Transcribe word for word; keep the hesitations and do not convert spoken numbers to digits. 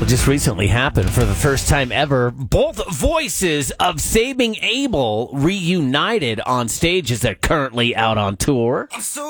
Well, just recently happened for the first time ever. Both voices of Saving Abel reunited on stage as they're currently out on tour. I'm so